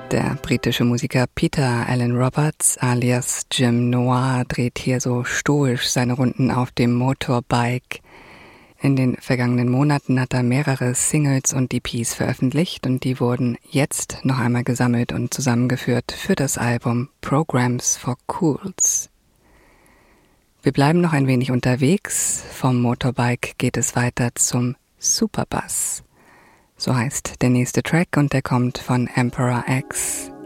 Der britische Musiker Peter Alan Roberts alias Jim Noir dreht hier so stoisch seine Runden auf dem Motorbike. In den vergangenen Monaten hat er mehrere Singles und EPs veröffentlicht und die wurden jetzt noch einmal gesammelt und zusammengeführt für das Album Programs for Cools. Wir bleiben noch ein wenig unterwegs. Vom Motorbike geht es weiter zum Superbus. So heißt der nächste Track und der kommt von Emperor X.